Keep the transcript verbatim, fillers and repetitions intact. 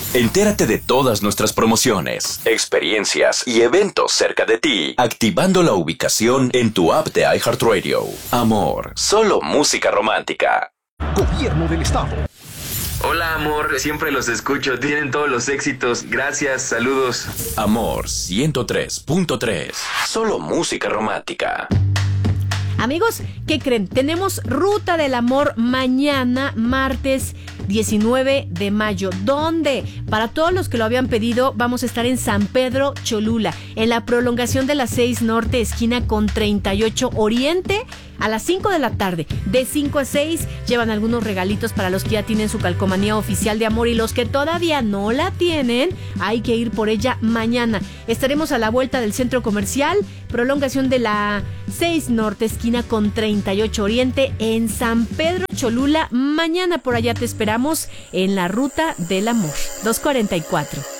Entérate de todas nuestras promociones, experiencias y eventos cerca de ti, activando la ubicación en tu app de iHeartRadio. Amor, solo música romántica. Gobierno del Estado. Hola, amor, siempre los escucho, tienen todos los éxitos. Gracias, saludos. Amor ciento tres punto tres, solo música romántica. Amigos, ¿qué creen? Tenemos Ruta del Amor mañana, martes diecinueve de mayo. ¿Dónde? Para todos los que lo habían pedido, vamos a estar en San Pedro Cholula, en la prolongación de la seis Norte, esquina con treinta y ocho Oriente, a las cinco de la tarde. De cinco a seis llevan algunos regalitos para los que ya tienen su calcomanía oficial de amor, y los que todavía no la tienen, hay que ir por ella mañana. Estaremos a la vuelta del centro comercial, prolongación de la seis Norte, esquina con treinta y ocho Oriente, en San Pedro Cholula. Mañana por allá te esperamos en la Ruta del Amor. dos cuarenta y cuatro.